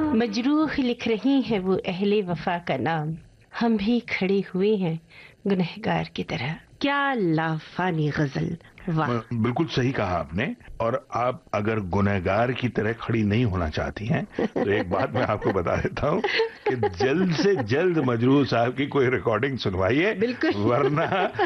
मजरूह लिख रही है वो अहले वफा का नाम, हम भी खड़े हुए हैं गुनहगार की तरह। क्या लाफानी गजल, वाह। बिल्कुल सही कहा आपने। और आप अगर गुनहगार की तरह खड़ी नहीं होना चाहती हैं तो एक बात मैं आपको बता देता हूँ कि जल्द से जल्द मजरूह साहब की कोई रिकॉर्डिंग सुनवाइए, वरना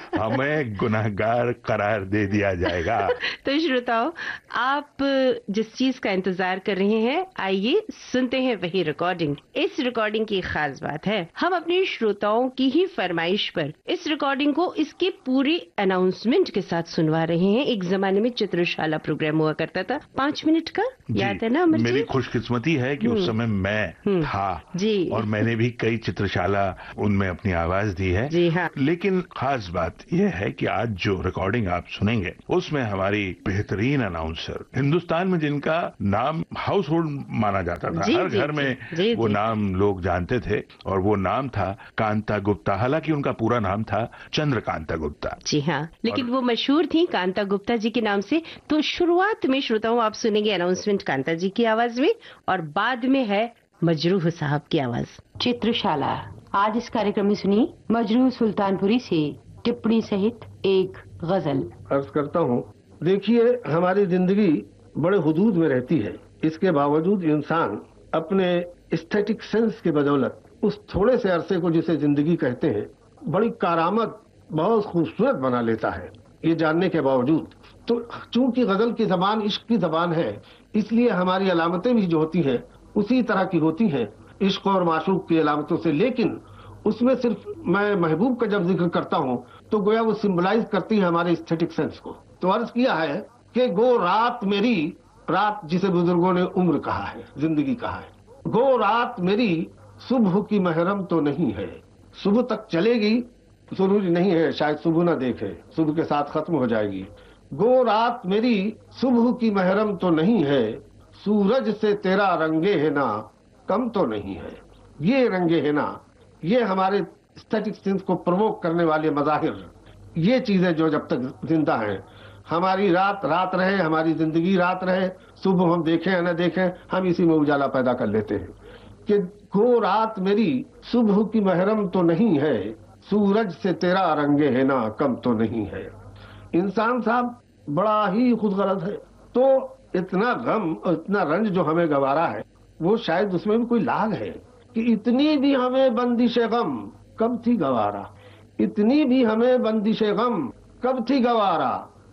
हमें गुनहगार करार दे दिया जाएगा। तो श्रोताओ, आप जिस चीज का इंतजार कर रहे हैं, आइए सुनते हैं वही रिकॉर्डिंग। इस रिकॉर्डिंग की खास बात है, हम अपने श्रोताओं की ही फरमाइश पर इस रिकॉर्डिंग को इसके पूरी अनाउंसमेंट के साथ सुनवा रहे हैं। एक जमाने में चित्रशाला प्रोग्राम हुआ करता था 5 मिनट का, याद है ना अमर जी? मेरी खुशकिस्मती है कि उस समय मैं था जी, और मैंने भी कई चित्रशाला उनमें अपनी आवाज दी है। जी हाँ। लेकिन खास बात यह है कि आज जो रिकॉर्डिंग आप सुनेंगे उसमें हमारी बेहतरीन अनाउंसर, हिंदुस्तान में जिनका नाम हाउस होल्ड माना जाता था, हर घर में वो नाम लोग जानते थे, और वो नाम था कांता गुप्ता। हालांकि उनका पूरा नाम था चंद्रकांता गुप्ता। जी हाँ, लेकिन वो मशहूर थी कांता गुप्ता जी के नाम से। तो शुरुआत में श्रोताओं आप सुनेंगे अनाउंसमेंट कांता जी की आवाज में, और बाद में है मजरूह साहब की आवाज। चित्रशाला, आज इस कार्यक्रम में सुनिए मजरूह सुल्तानपुरी से टिप्पणी सहित एक गजल। अर्ज करता हूँ, देखिए हमारी जिंदगी बड़े हुदूद में रहती है, इसके बावजूद इंसान अपने एस्थेटिक सेंस के बदौलत उस थोड़े से अरसे को जिसे जिंदगी कहते हैं बड़ी कारामद, बहुत खूबसूरत बना लेता है। ये जानने के बावजूद, तो चूंकि गजल की जबान इश्क की जबान है, इसलिए हमारी अलामतें भी जो होती हैं उसी तरह की होती हैं, इश्क और माशूक की अलामतों से। लेकिन उसमें सिर्फ मैं महबूब का जब जिक्र करता हूँ तो गोया वो सिंबलाइज करती है हमारे एस्थेटिक सेंस को। तो अर्ज किया है कि गो रात मेरी, रात जिसे बुजुर्गों ने उम्र कहा है, जिंदगी कहा है, गो रात मेरी सुबह की महरम तो नहीं है। सुबह तक चलेगी, जरूरी नहीं है शायद सुबह ना देखे, सुबह के साथ खत्म हो जाएगी। गो रात मेरी सुबह की महरम तो नहीं है, सूरज से तेरा रंगे है ना कम तो नहीं है। ये रंगे है ना, ये हमारे एस्थेटिक सेंस को प्रवोक करने वाले मज़ाहिर, ये चीजें जो जब तक जिंदा हैं, हमारी रात रात रहे, हमारी जिंदगी रात रहे, सुबह हम देखें या न देखें, हम इसी में उजाला पैदा कर लेते हैं कि गो रात मेरी सुबह की महरम तो नहीं है, सूरज से तेरा रंगे है ना कम तो नहीं है। इंसान साहब बड़ा ही खुदगर्ज है, तो इतना गम और इतना रंज जो हमें गवारा है, वो शायद उसमें भी कोई लाग है कि इतनी भी हमें बंदिशे गम कब थी गवारा, इतनी भी हमें बंदिशे गम कब थी गवारा,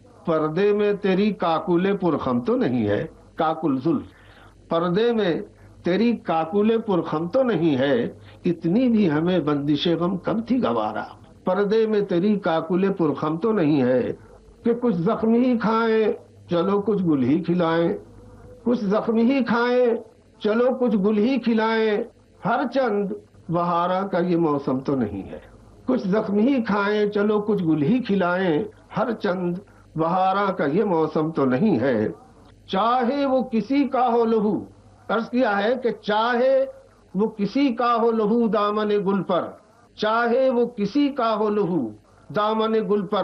पर्दे में तेरी काकुले पुरखम तो नहीं है, काकुल जुल्फ, पर्दे में तेरी काकुले पुरखम तो नहीं है, इतनी भी हमें बंदिशे गम कब थी गवारा, पर्दे में तेरी काकुले पुरखम तो नहीं है कि कुछ जख्मी ही खाएं चलो कुछ गुल ही खिलाएं, कुछ जख्मी ही खाएं चलो कुछ गुल ही खिलाएं, हर चंद बहारा का ये मौसम तो नहीं है। कुछ जख्मी ही खाएं चलो कुछ गुल ही खिलाएं, हर चंद बहारा का ये मौसम तो नहीं है। चाहे वो किसी का हो लहू, अर्ज किया है कि चाहे वो किसी का हो लहू दामन गुल पर, चाहे वो किसी का हो लहू दामन गुल पर,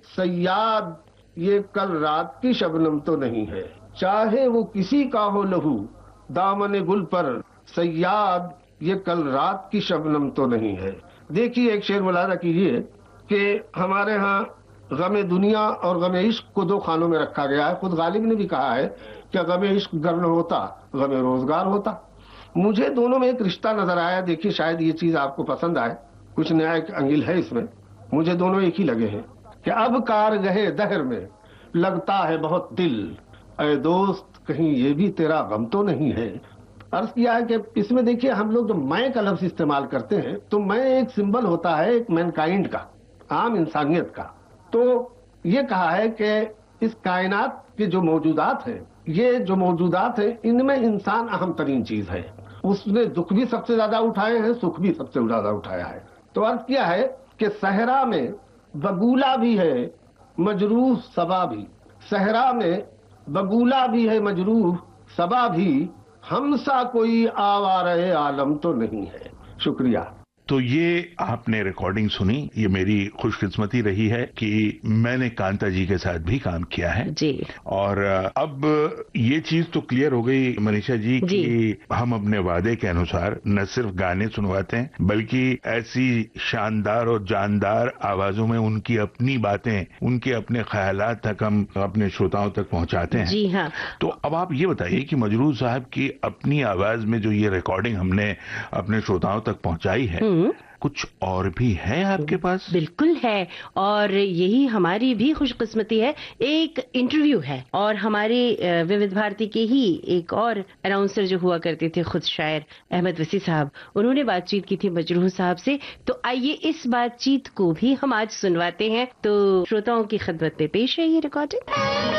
सयाद ये कल रात की शबनम तो नहीं है। चाहे वो किसी का हो लहू दामन गुल पर, सयाद ये कल रात की शबनम तो नहीं है। देखिए एक शेर मुलाजा कीजिए कि हमारे यहाँ गमे दुनिया और गमे इश्क को दो खानों में रखा गया है। खुद गालिब ने भी कहा है कि गमे इश्क गर न होता गमे रोजगार होता। मुझे दोनों में एक रिश्ता नजर आया। देखिए शायद ये चीज आपको पसंद आए, कुछ नया एक अंगिल है इसमें। मुझे दोनों एक ही लगे हैं कि अब कार गहे दहर में लगता है बहुत दिल, ऐ दोस्त कहीं ये भी तेरा गम तो नहीं है। अर्ज किया है कि इसमें देखिए हम लोग जो मैं का लफ्ज इस्तेमाल करते हैं, तो मैं एक सिंबल होता है एक मैनकाइंड का, आम इंसानियत का। तो ये कहा है कि इस कायनात के जो मौजूदात है, ये जो मौजूदात है, इनमें इंसान अहम तरीन चीज है। उसने दुख भी सबसे ज्यादा उठाए हैं, सुख भी सबसे ज्यादा उठाया है। तो अर्ज किया है कि सहरा में बगूला भी है मजरूह सबा भी, सहरा में बगूला भी है मजरूह सबा भी, हमसा कोई आवारे आलम तो नहीं है। शुक्रिया। تو یہ آپ نے ریکارڈنگ سنی. یہ میری خوش قسمتی رہی ہے کہ میں نے کانتا جی کے ساتھ بھی کام کیا ہے جی. اور اب یہ چیز تو کلیئر ہو گئی منیشا جی کہ ہم اپنے وعدے کے انوسار نہ صرف گانے سنواتے ہیں بلکہ ایسی شاندار اور جاندار آوازوں میں ان کی اپنی باتیں، ان کے اپنے خیالات تک ہم اپنے شروتاؤں تک پہنچاتے ہیں. جی ہاں. تو اب آپ یہ بتائیے کہ مجروح صاحب کی اپنی آواز میں جو یہ ریکارڈنگ ہم نے اپنے شروتاؤں تک پہنچائی ہے، کچھ اور بھی ہے آپ کے پاس؟ بالکل ہے، اور یہی ہماری بھی خوش قسمتی ہے. ایک انٹرویو ہے اور ہمارے وودھ بھارتی کے ہی ایک اور اناؤنسر جو ہوا کرتے تھے، خود شاعر احمد وسیع صاحب، انہوں نے بات چیت کی تھی مجروح صاحب سے. تو آئیے اس بات چیت کو بھی ہم آج سنواتے ہیں. تو شروتاؤں کی خدمت میں پیش ہے یہ ریکارڈنگ.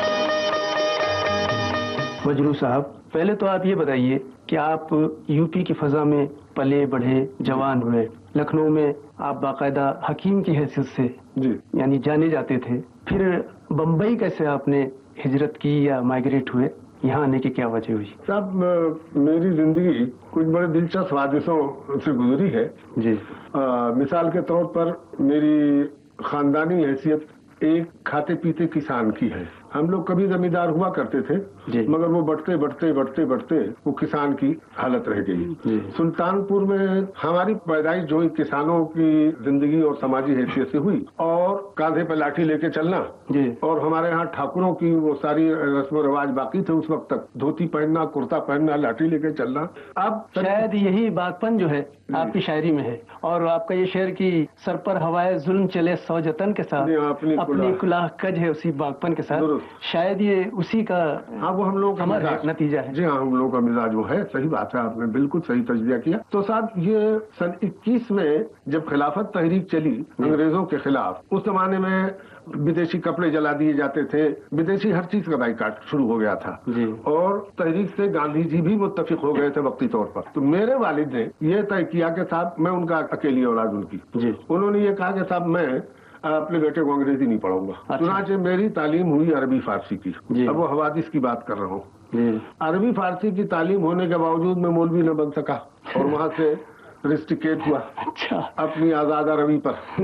مجروح صاحب، پہلے تو آپ یہ بتائیے کہ آپ یو پی کی فضا میں پلے بڑھے، جوان ہوئے. لکھنؤ میں آپ باقاعدہ حکیم کی حیثیت سے یعنی جانے جاتے تھے. پھر بمبئی کیسے آپ نے ہجرت کی یا مائگریٹ ہوئے؟ یہاں آنے کی کیا وجہ ہوئی؟ صاحب، میری زندگی کچھ بڑے دلچسپ حادثوں سے گزری ہے. جی. مثال کے طور پر میری خاندانی حیثیت ایک کھاتے پیتے کسان کی ہے. ہم لوگ کبھی زمیندار ہوا کرتے تھے مگر وہ بڑھتے بڑھتے بڑھتے بڑھتے وہ کسان کی حالت رہ گئی. سلطان پور میں ہماری پیدائش جو کسانوں کی زندگی اور سماجی حیثیت سے ہوئی، اور کاندھے پہ لاٹھی لے کے چلنا، اور ہمارے ہاں ٹھاکروں کی وہ ساری رسم و رواج باقی تھے اس وقت تک، دھوتی پہننا، کرتا پہننا، لاٹھی لے کے چلنا. اب شاید یہی باغپن جو ہے آپ کی شاعری میں ہے، اور آپ کا یہ شعر کی سر پر ہوائے ظلم چلے سو جتن کے ساتھ اپنی کلاہ کج ہے اسی باغپن کے ساتھ. شاید یہ اسی کا وہ ہم لوگ کا نتیجہ ہے. جی ہاں، ہم لوگوں کا مزاج وہ ہے. صحیح بات ہے، آپ نے بالکل صحیح تجزیہ کیا. تو صاحب، یہ سن 21 میں جب خلافت تحریک چلی انگریزوں کے خلاف، اس زمانے میں بدیشی کپڑے جلا دیے جاتے تھے، بدیشی ہر چیز کا بائیکاٹ شروع ہو گیا تھا. اور تحریک سے گاندھی جی بھی متفق ہو گئے تھے وقتی طور پر. تو میرے والد نے یہ طے کیا کہ صاحب، میں ان کا اکیلی اولاد ان کی، انہوں نے یہ کہا کہ صاحب میں اپنے بیٹے کو انگریزی نہیں پڑھاؤں گا. چنانچہ میری تعلیم ہوئی عربی فارسی کی. اب وہ حوادث کی بات کر رہا ہوں. عربی فارسی کی تعلیم ہونے کے باوجود میں مولوی نہ بن سکا اور وہاں سے رسٹیکیٹ ہوا اپنی آزاد عربی پر.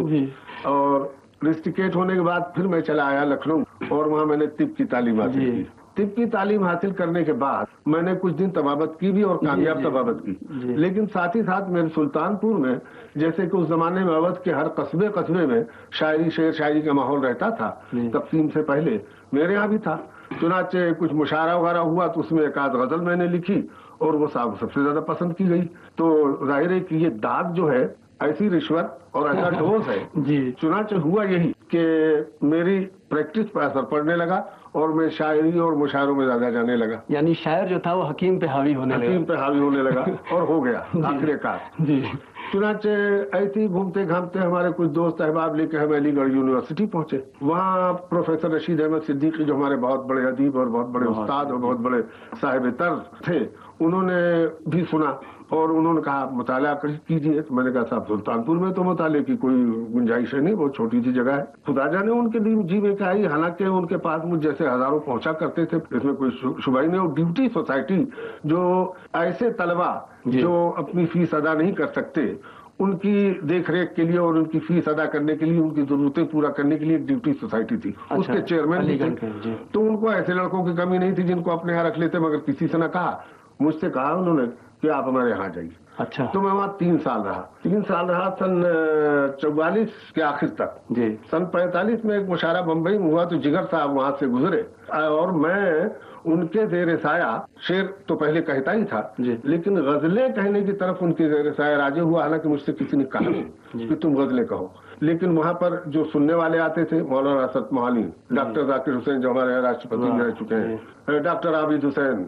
اور رسٹیکیٹ ہونے کے بعد پھر میں چلا آیا لکھنؤ، اور وہاں میں نے طب کی تعلیم حاصل کی. طب کی تعلیم حاصل کرنے کے بعد میں نے کچھ دن طبابت کی بھی اور کامیاب طبابت کی. لیکن ساتھ ہی ساتھ میرے سلطان پور میں، جیسے کہ اس زمانے میں اودھ کے ہر قصبے قصبے میں شاعری، شعر شاعری کا ماحول رہتا تھا تقسیم سے پہلے، میرے یہاں بھی تھا. چنانچہ کچھ مشاعرہ وغیرہ ہوا تو اس میں ایک آدھ غزل میں نے لکھی اور وہ سب سے زیادہ پسند کی گئی. تو ظاہر ہے کہ یہ داغ جو ہے، ایسی رشوت اور ایسا ڈوز ہے. چنانچہ ہوا یہی کہ میری پریکٹس پر اثر پڑنے لگا اور میں شاعری اور مشاعروں میں زیادہ جانے لگا. یعنی شاعر جو تھا وہ حکیم پہ حاوی ہونے لگا اور ہو گیا آخر کار. چنانچہ ایسے ہی گھومتے گھامتے ہمارے کچھ دوست احباب لے کے ہم علی گڑھ یونیورسٹی پہنچے. وہاں پروفیسر رشید احمد صدیقی، جو ہمارے بہت بڑے ادیب اور بہت بڑے استاد اور بہت بڑے صاحب طرز تھے، انہوں نے بھی سنا اور انہوں نے کہا مطالعہ کیجیے. تو میں نے کہا صاحب، سلطان پور میں تو مطالعے کی کوئی گنجائش ہے نہیں، بہت چھوٹی سی جگہ ہے. خدا جانے ان کے جی میں کیا ہی، حالانکہ ان کے پاس مجھ جیسے ہزاروں پہنچا کرتے تھے، اس میں کوئی شبہ ہی نہیں. اور ڈیوٹی سوسائٹی جو ایسے طلبا جو اپنی فیس ادا نہیں کر سکتے، ان کی دیکھ ریکھ کے لیے اور ان کی فیس ادا کرنے کے لیے، ان کی ضرورتیں پورا کرنے کے لیے ایک ڈیوٹی سوسائٹی تھی. اس کے چیئرمین بھی تھے. تو ان کو ایسے لڑکوں کی کمی نہیں تھی جن کو اپنے یہاں رکھ لیتے، مگر کسی سے نہ کہا. مجھ سے کہا انہوں نے کہ آپ ہمارے یہاں جائیے. اچھا. تو میں وہاں 3 سال رہا. سن 44 کے آخر تک. سن 45 میں ایک مشاعرہ بمبئی میں ہوا تو جگر صاحب وہاں سے گزرے اور میں ان کے زیر سایہ، شعر تو پہلے کہتا ہی تھا لیکن غزلیں کہنے کی طرف ان کے زیر سایہ راجع ہوا. حالانکہ مجھ سے کسی نے کہا نہیں کہ تم غزلیں کہو، لیکن وہاں پر جو سننے والے آتے تھے، مولانا اسد موہانی، ڈاکٹر ذاکر حسین جو ہمارے راشٹرپتی رہ چکے ہیں، ڈاکٹر عابد حسین،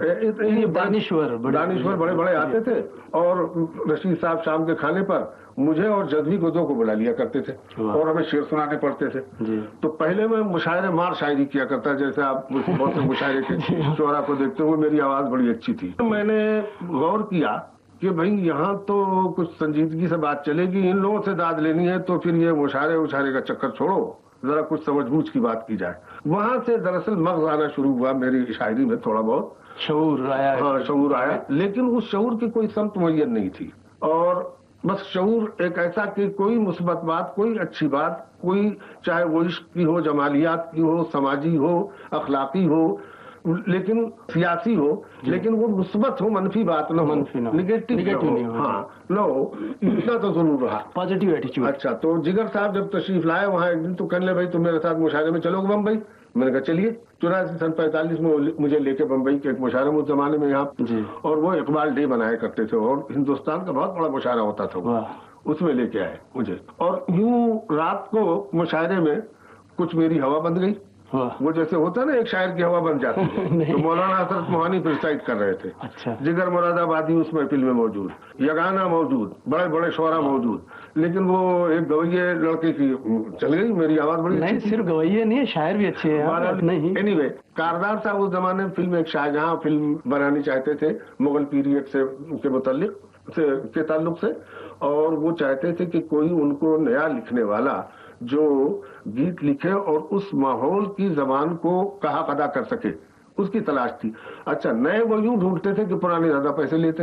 دانشور بڑے بڑے آتے تھے. اور رشید صاحب شام کے کھانے پر مجھے اور جذبی گدوں کو بلا لیا کرتے تھے اور ہمیں شعر سنانے پڑتے تھے. تو پہلے میں مشاعرے مار شاعری کیا کرتا، جیسے آپ بہت سے مشاعرے کے شعرا کو دیکھتے ہوئے میری آواز بڑی اچھی تھی. میں نے غور کیا کہ بھئی یہاں تو کچھ سنجیدگی سے بات چلے گی، ان لوگوں سے داد لینی ہے تو پھر یہ مشاعرے کا چکر چھوڑو، ذرا کچھ سمجھ بوجھ کی بات کی جائے. وہاں سے دراصل مغز آنا شروع ہوا میری شاعری میں، تھوڑا بہت شعور آیا. لیکن اس شعور کی کوئی سمت معین نہیں تھی. اور बस शऊर एक ऐसा कि कोई मुस्बत बात, कोई अच्छी बात, कोई चाहे वो इश्क की हो, जमालियात की हो, समाजी हो, अखलाकी हो, लेकिन सियासी हो, लेकिन वो मुस्बत हो, मनफी बात ना हो, निगेटिव नहीं हो। हाँ ना हो, इतना तो जरूर रहा, पॉजिटिव एटीट्यूड। अच्छा, तो जिगर साहब जब तशरीफ लाए वहाँ एक दिन, तो कहने भाई तुम मेरे साथ मुशायरे में चलोगे बम्बई? मैंने कहा चलिए। 1945 में मुझे लेके बम्बई के एक मुशायरे में उस जमाने में यहाँ, और वो इकबाल डे बनाया करते थे और हिंदुस्तान का बहुत बड़ा मुशायरा होता था, उसमें लेके आए मुझे। और यूं रात को मुशायरे में कुछ मेरी हवा बन गई, वो जैसे होता है ना एक शायर की हवा बन जाती है। तो मौलाना हजरत मोहानी प्रिसाइड कर रहे थे। अच्छा। जिगर मुरादाबादी उस महफिल में मौजूद, यगाना मौजूद, बड़े बड़े शोरा मौजूद, लेकिन वो एक गवैये लड़के की चल गई, मेरी आवाज बड़ी नहीं, सिर्फ गवैये नहीं, शायर भी अच्छे हैं। नहीं, एनीवे, कारदार साहब उस जमाने में फिल्म, एक शाहजहां फिल्म बनानी चाहते थे मुगल पीरियड से के मुताल्लिक के ताल्लुक से, और वो चाहते थे कि कोई उनको नया लिखने वाला जो गीत लिखे और उस माहौल की जबान को कहा अदा कर सके, उसकी तलाश थी। अच्छा, नए वो यूं ढूंढते थे कि पुराने ज्यादा पैसे लेते